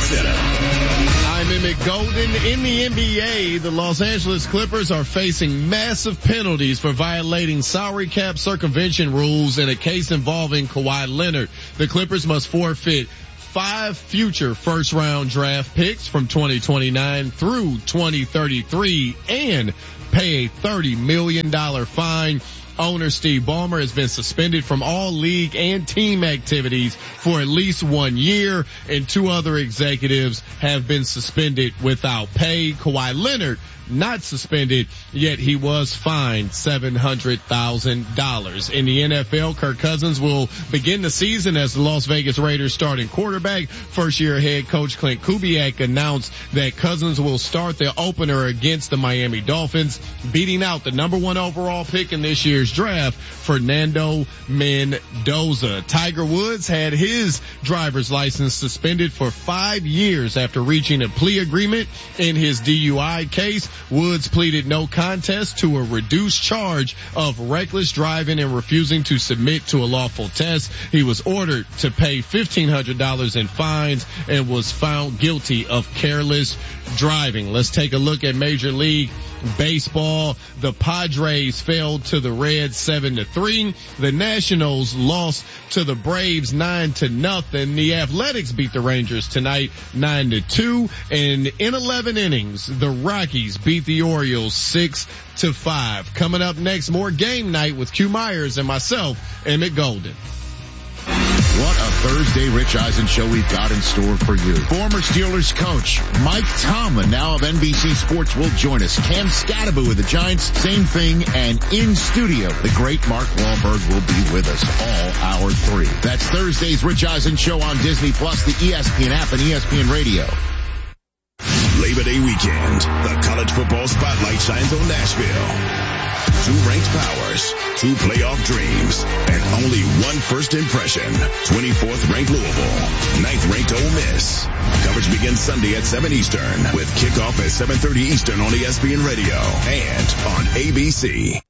Center. I'm Emmett Golden. In the NBA, the Los Angeles Clippers are facing massive penalties for violating salary cap circumvention rules in a case involving Kawhi Leonard. The Clippers must forfeit 5 future first-round draft picks from 2029 through 2033 and pay a $30 million fine. Owner Steve Ballmer has been suspended from all league and team activities for at least 1 year, and 2 other executives have been suspended without pay. Kawhi Leonard not suspended, yet he was fined $700,000. In the NFL, Kirk Cousins will begin the season as the Las Vegas Raiders starting quarterback. First-year head coach Clint Kubiak announced that Cousins will start the opener against the Miami Dolphins, beating out the number 1 overall pick in this year's draft, Fernando Mendoza. Tiger Woods had his driver's license suspended for 5 years after reaching a plea agreement in his DUI case. Woods pleaded no contest to a reduced charge of reckless driving and refusing to submit to a lawful test. He was ordered to pay $1,500 in fines and was found guilty of careless driving. Let's take a look at Major League Baseball. The Padres fell to the Reds 7-3. The Nationals lost to the Braves 9-0. The Athletics beat the Rangers tonight 9-2. And in 11 innings, the Rockies beat the Orioles 6-5. Coming up next, more Game Night with Q Myers and myself, Emmett Golden. What a Thursday Rich Eisen show we've got in store for you. Former Steelers coach Mike Tomlin, now of NBC Sports, will join us. Cam Scadaboo with the Giants, same thing. And in studio, the great Mark Wahlberg will be with us all hour 3. That's Thursday's Rich Eisen show on Disney Plus, the ESPN app, and ESPN Radio. Labor Day weekend, the college football spotlight shines on Nashville. 2 ranked powers, 2 playoff dreams, and only 1 first impression. 24th ranked Louisville, 9th ranked Ole Miss. Coverage begins Sunday at 7 Eastern with kickoff at 7:30 Eastern on ESPN Radio and on ABC.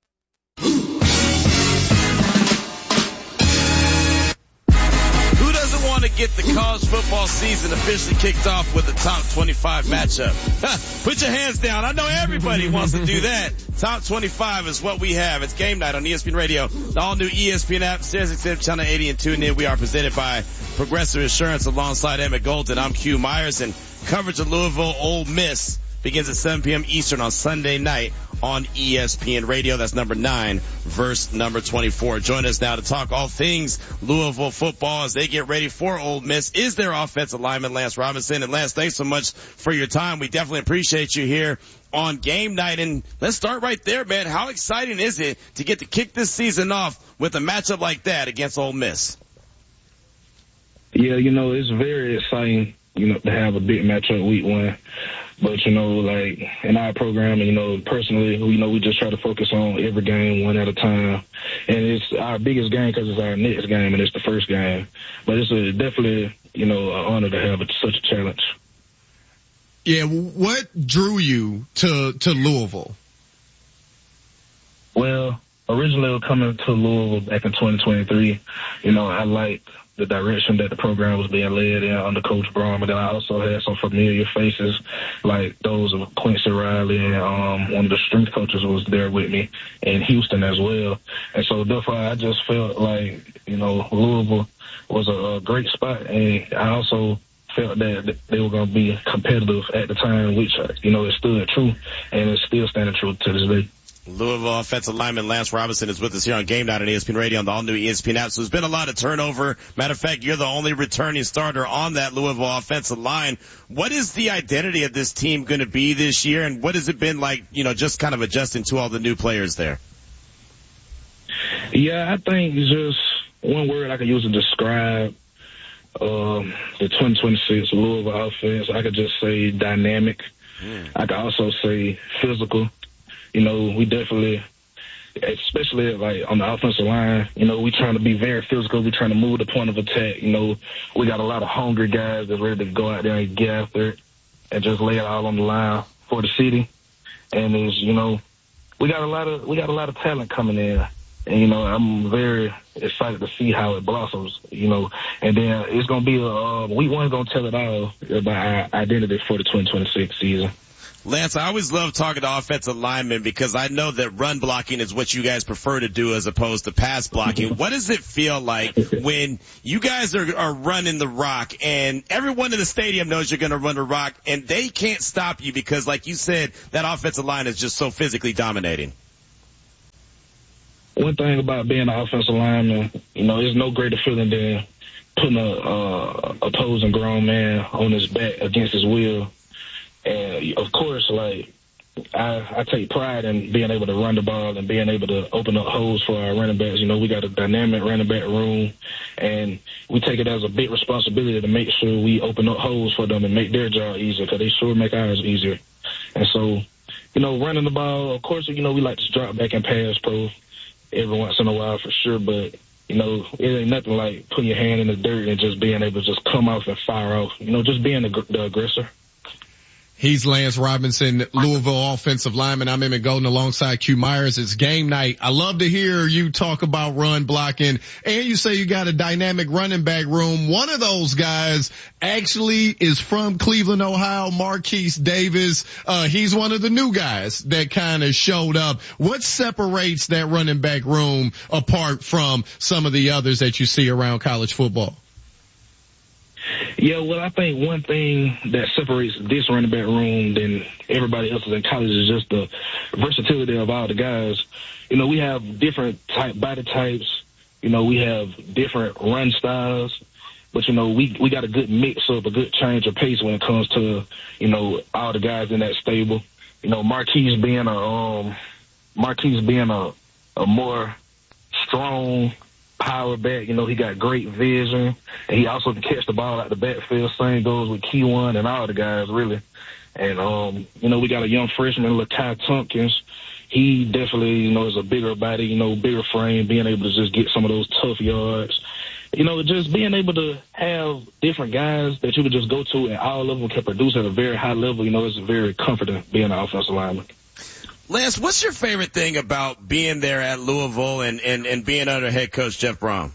To get the college football season officially kicked off with a top 25 matchup. Put your hands down. I know everybody wants to do that. Top 25 is what we have. It's Game Night on ESPN Radio, the all-new ESPN app, SiriusXM Channel 80 and TuneIn. We are presented by Progressive Insurance alongside Emmett Golden. I'm Q Myers, and coverage of Louisville Ole Miss begins at 7 p.m. Eastern on Sunday night on ESPN Radio. That's number 9 versus number 24. Join us now to talk all things Louisville football as they get ready for Ole Miss. Is their offensive lineman Lance Robinson? And Lance, thanks so much for your time. We definitely appreciate you here on Game Night. And let's start right there, man. How exciting is it to get to kick this season off with a matchup like that against Ole Miss? Yeah, it's very exciting, to have a big matchup week 1. But, like in our program, personally, we just try to focus on every game one at a time. And it's our biggest game because it's our next game and it's the first game. But it's definitely, an honor to have such a challenge. Yeah, what drew you to Louisville? Well, originally coming to Louisville back in 2023, I liked the direction that the program was being led in under Coach Braun, but then I also had some familiar faces like those of Quincy Riley, and one of the strength coaches was there with me in Houston as well. And so therefore I just felt like, Louisville was a great spot, and I also felt that they were going to be competitive at the time, which, it stood true, and it's still standing true to this day. Louisville offensive lineman Lance Robinson is with us here on Game Night on ESPN Radio on the all-new ESPN app. So there's been a lot of turnover. Matter of fact, you're the only returning starter on that Louisville offensive line. What is the identity of this team going to be this year, and what has it been like, just kind of adjusting to all the new players there? Yeah, I think just one word I could use to describe the 2026 Louisville offense, I could just say dynamic. I could also say physical. We definitely, especially like on the offensive line, we trying to be very physical. We trying to move the point of attack. We got a lot of hungry guys that's ready to go out there and get after it and just lay it all on the line for the city. And we got a lot of talent coming in. And, you know, I'm very excited to see how it blossoms, you know. And then it's going to be week one going to tell it all about our identity for the 2026 season. Lance, I always love talking to offensive linemen because I know that run blocking is what you guys prefer to do as opposed to pass blocking. What does it feel like when you guys are running the rock and everyone in the stadium knows you're going to run the rock and they can't stop you because, like you said, that offensive line is just so physically dominating? One thing about being an offensive lineman, you know, there's no greater feeling than putting a opposing grown man on his back against his will. And, of course, like, I take pride in being able to run the ball and being able to open up holes for our running backs. You know, we got a dynamic running back room, and we take it as a big responsibility to make sure we open up holes for them and make their job easier because they sure make ours easier. And so, you know, running the ball, of course, you know, we like to drop back and pass pro every once in a while for sure, but, you know, it ain't nothing like putting your hand in the dirt and just being able to just come off and fire off. You know, just being the aggressor. He's Lance Robinson, Louisville offensive lineman. I'm Emmett Golden alongside Q Myers. It's game night. I love to hear you talk about run blocking, and you say you got a dynamic running back room. One of those guys actually is from Cleveland, Ohio, Marquise Davis. He's one of the new guys that kind of showed up. What separates that running back room apart from some of the others that you see around college football? Yeah, well, I think one thing that separates this running back room than everybody else's in college is just the versatility of all the guys. You know, we have different body types. You know, we have different run styles. But, you know, we got a good mix up, a good change of pace when it comes to, you know, all the guys in that stable. You know, Marquise being a more strong power back. You know, he got great vision, and he also can catch the ball out the backfield. Same goes with Keyone and all the guys, really. And, you know, we got a young freshman, Lakai Tompkins. He definitely, you know, is a bigger body, you know, bigger frame, being able to just get some of those tough yards. You know, just being able to have different guys that you could just go to and all of them can produce at a very high level, you know, it's very comforting being an offensive lineman. Lance, what's your favorite thing about being there at Louisville and being under head coach Jeff Brohm?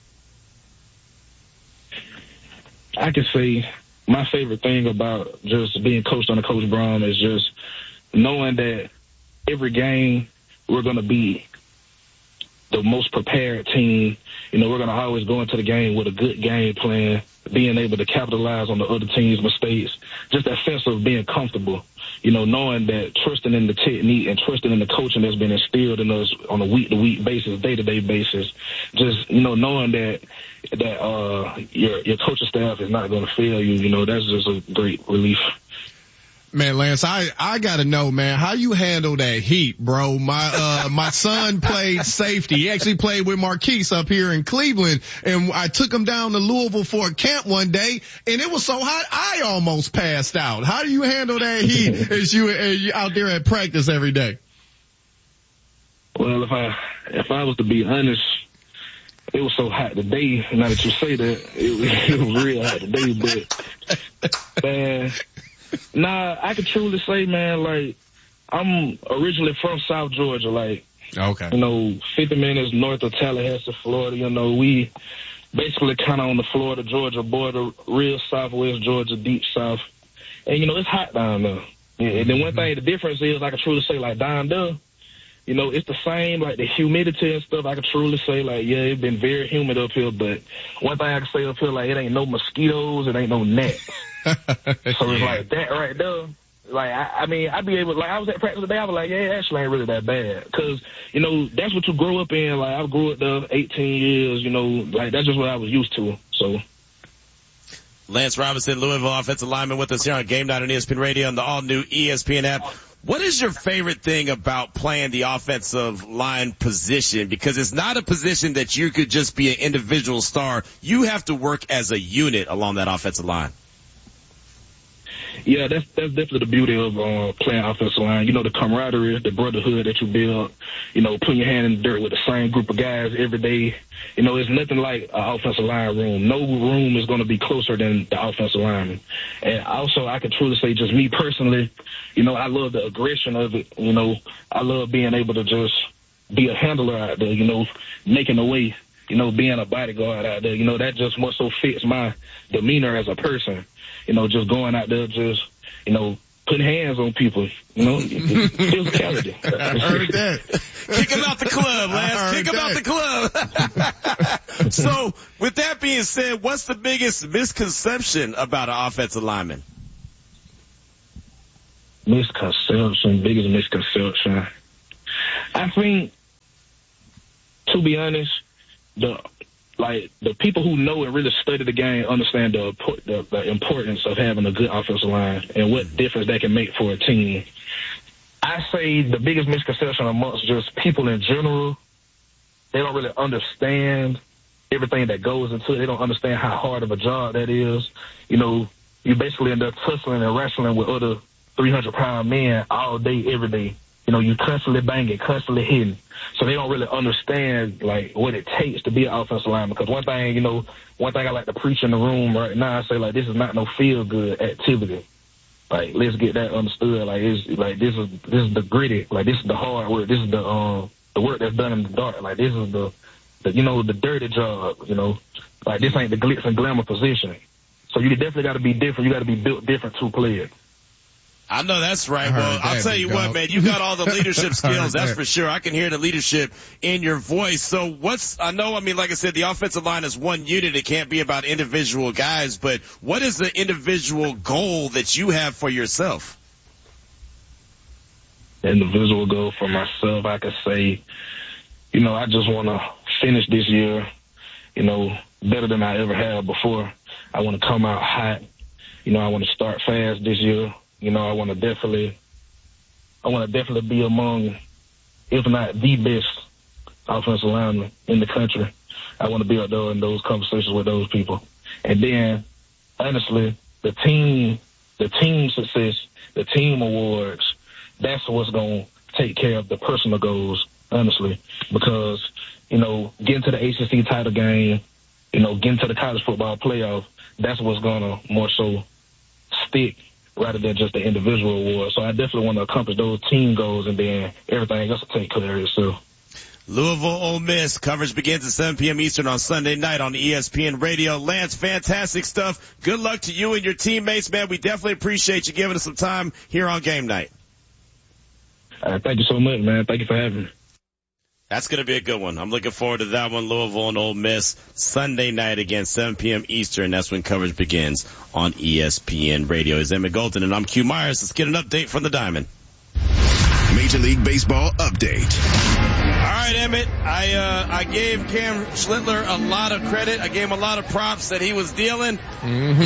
I can say my favorite thing about just being coached under Coach Brohm is just knowing that every game we're going to be the most prepared team. You know, we're going to always go into the game with a good game plan, being able to capitalize on the other team's mistakes, just that sense of being comfortable. You know, knowing that, trusting in the technique and trusting in the coaching that's been instilled in us on a week-to-week basis, day-to-day basis. Just, you know, knowing that your coaching staff is not going to fail you, you know, that's just a great relief. Man, Lance, I gotta know, man, how you handle that heat, bro. My son played safety. He actually played with Marquise up here in Cleveland, and I took him down to Louisville for a camp one day, and it was so hot I almost passed out. How do you handle that heat as you out there at practice every day? Well, if I was to be honest, it was so hot today. Now that you say that, it was real hot today, but man. Nah, I could truly say, man, like, I'm originally from South Georgia, like, okay, you know, 50 minutes north of Tallahassee, Florida. You know, we basically kind of on the Florida-Georgia border, real southwest Georgia, deep south. And, you know, it's hot down there. And then one thing, the difference is, I can truly say, like, down there, you know, it's the same, like, the humidity and stuff. I can truly say, like, yeah, it's been very humid up here, but one thing I can say up here, like, it ain't no mosquitoes, it ain't no gnats. So it's like that right there. Like, I mean, I'd be able, like, I was at practice today, I was like, yeah, it actually ain't really that bad. Because, you know, that's what you grow up in. Like, I grew up there 18 years, you know, like, that's just what I was used to. So. Lance Robinson, Louisville offensive lineman with us here on Game Night on ESPN Radio and the all-new ESPN app. What is your favorite thing about playing the offensive line position? Because it's not a position that you could just be an individual star. You have to work as a unit along that offensive line. Yeah, that's definitely the beauty of playing offensive line. You know, the camaraderie, the brotherhood that you build, you know, putting your hand in the dirt with the same group of guys every day. You know, it's nothing like an offensive line room. No room is going to be closer than the offensive lineman. And also, I can truly say, just me personally, you know, I love the aggression of it. You know, I love being able to just be a handler out there, making a way, being a bodyguard out there. That just more so fits my demeanor as a person, just going out there, just, putting hands on people, physicality. I heard that. Kick him out the club, Lance. Kick him out the club. So, with that being said, what's the biggest misconception about an offensive lineman? Biggest misconception. I think, to be honest, the people who know and really study the game understand the importance of having a good offensive line and what difference that can make for a team. I say the biggest misconception amongst just people in general, they don't really understand everything that goes into it. They don't understand how hard of a job that is. You basically end up tussling and wrestling with other 300-pound men all day, every day. You constantly banging, constantly hitting. So they don't really understand, what it takes to be an offensive lineman. Because one thing I like to preach in the room right now, I say, this is not no feel-good activity. Let's get that understood. This is the gritty. This is the hard work. This is the work that's done in the dark. This is the dirty job, this ain't the glitz and glamour position. So you definitely got to be different. You got to be built different to play it. I know that's right. Well, I'll tell you what, man, you got all the leadership skills. That's for sure. I can hear the leadership in your voice. So like I said, the offensive line is one unit. It can't be about individual guys, but what is the individual goal that you have for yourself? The individual goal for myself, I could say, I just want to finish this year, better than I ever have before. I want to come out hot. I want to start fast this year. I want to definitely be among, if not the best offensive lineman in the country. I want to be out there in those conversations with those people. And then, honestly, the team success, the team awards, that's what's going to take care of the personal goals, honestly. Because, getting to the ACC title game, getting to the college football playoff, that's what's going to more so stick rather than just the individual award. So I definitely want to accomplish those team goals, and then everything else will take care of itself. Louisville Ole Miss coverage begins at 7 p.m. Eastern on Sunday night on ESPN Radio. Lance, fantastic stuff. Good luck to you and your teammates, man. We definitely appreciate you giving us some time here on game night. Thank you so much, man. Thank you for having me. That's going to be a good one. I'm looking forward to that one. Louisville and Ole Miss Sunday night again, 7 p.m. Eastern. That's when coverage begins on ESPN Radio. It's Emmett Golden, and I'm Q Myers. Let's get an update from the Diamond. Major League Baseball update. All right, Emmett. I gave Cam Schlittler a lot of credit. I gave him a lot of props that he was dealing. Mm-hmm.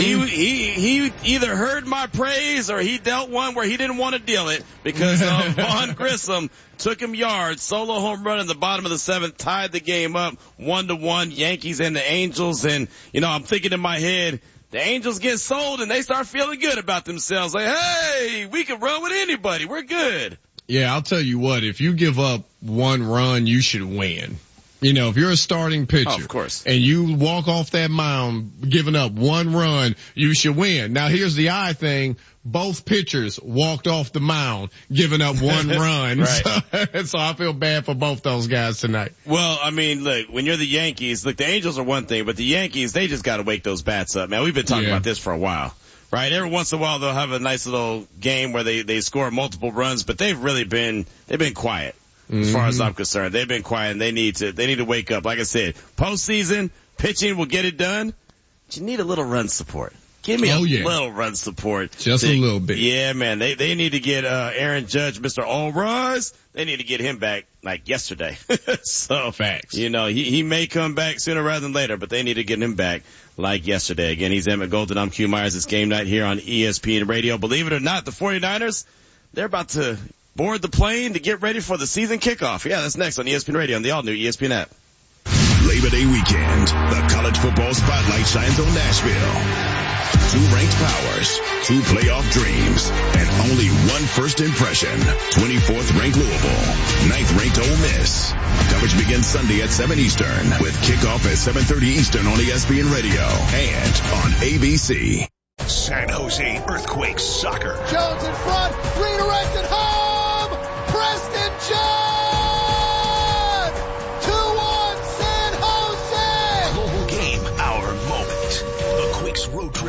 He either heard my praise or he dealt one where he didn't want to deal it because Vaughn Grissom took him yards, solo home run in the bottom of the seventh, tied the game up 1-1, Yankees and the Angels. And, I'm thinking in my head, the Angels get sold and they start feeling good about themselves. Hey, we can run with anybody. We're good. Yeah, I'll tell you what, if you give up one run, you should win. If you're a starting pitcher, of course, and you walk off that mound giving up one run, you should win. Now here's the odd thing. Both pitchers walked off the mound giving up one run. Right. So I feel bad for both those guys tonight. Well, look, when you're the Yankees, the Angels are one thing, but the Yankees, they just got to wake those bats up, man. We've been talking about this for a while. Right, every once in a while they'll have a nice little game where they score multiple runs, but they've been quiet as far as I'm concerned. They've been quiet and they need to wake up. Like I said, postseason pitching will get it done, but you need a little run support. Give me a little run support. Just a little bit. Yeah, man. They need to get Aaron Judge, Mr. Allrise. They need to get him back like yesterday. So facts. He may come back sooner rather than later, but they need to get him back like yesterday. Again, he's Emmett Golden. I'm Q Myers. It's game night here on ESPN Radio. Believe it or not, the 49ers, they're about to board the plane to get ready for the season kickoff. Yeah, that's next on ESPN Radio and the all-new ESPN app. Labor Day weekend, the college football spotlight shines on Nashville. 2 ranked powers, 2 playoff dreams, and only one first impression. 24th ranked Louisville, 9th ranked Ole Miss. Coverage begins Sunday at 7 Eastern with kickoff at 7:30 Eastern on ESPN Radio and on ABC. San Jose Earthquakes soccer. Jones in front, redirected home, Preston Jones!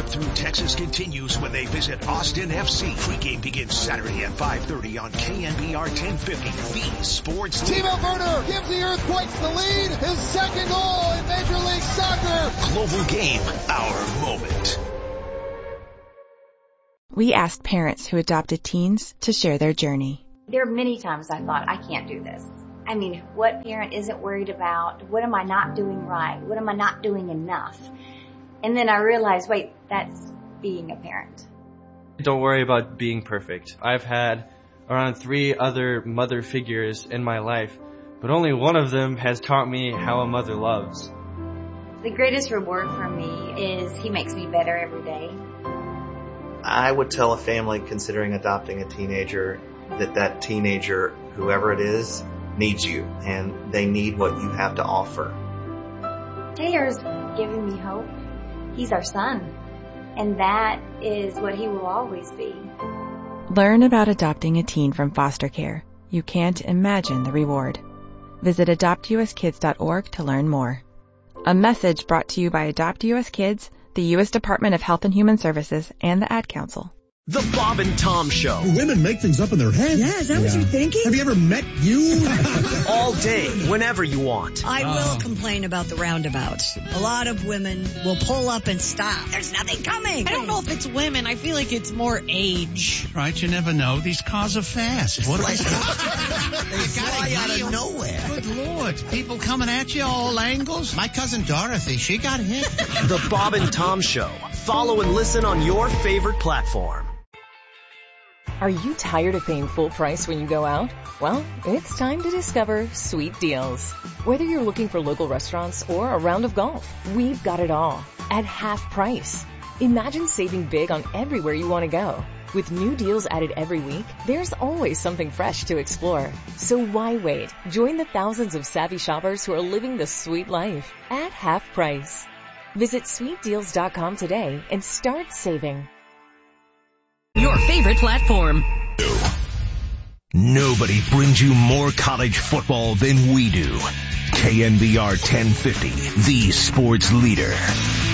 through Texas continues when they visit Austin FC. Pregame begins Saturday at 5:30 on KNBR 1050, the sports leader. Timo Werner gives the Earthquakes the lead. His second goal in Major League Soccer. Global Game, our moment. We asked parents who adopted teens to share their journey. There are many times I thought, I can't do this. I mean, what parent isn't worried about? What am I not doing right? What am I not doing enough? And then I realized, wait, that's being a parent. Don't worry about being perfect. I've had around 3 other mother figures in my life, but only one of them has taught me how a mother loves. The greatest reward for me is he makes me better every day. I would tell a family considering adopting a teenager that teenager, whoever it is, needs you, and they need what you have to offer. Taylor's giving me hope. He's our son, and that is what he will always be. Learn about adopting a teen from foster care. You can't imagine the reward. Visit adoptuskids.org to learn more. A message brought to you by Adopt US Kids, the U.S. Department of Health and Human Services, and the Ad Council. The Bob and Tom Show. Women make things up in their heads. Yeah, is that what you're thinking? Have you ever met you? All day, whenever you want. I will complain about the roundabouts. A lot of women will pull up and stop. There's nothing coming. I don't know if it's women. I feel like it's more age. Right, you never know. These cars are fast. What they fly out of nowhere. Good Lord. People coming at you all angles. My cousin Dorothy, she got hit. The Bob and Tom Show. Follow and listen on your favorite platform. Are you tired of paying full price when you go out? Well, it's time to discover Sweet Deals. Whether you're looking for local restaurants or a round of golf, we've got it all at half price. Imagine saving big on everywhere you want to go. With new deals added every week, there's always something fresh to explore. So why wait? Join the thousands of savvy shoppers who are living the sweet life at half price. Visit sweetdeals.com today and start saving. Your favorite platform. Nobody brings you more college football than we do. KNBR 1050, the sports leader.